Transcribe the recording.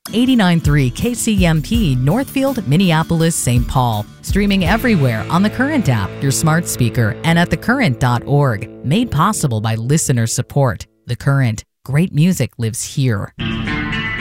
89.3 KCMP, Northfield, Minneapolis, St. Paul. Streaming everywhere on the Current app, your smart speaker, and at thecurrent.org. Made possible by listener support. The Current. Great music lives here.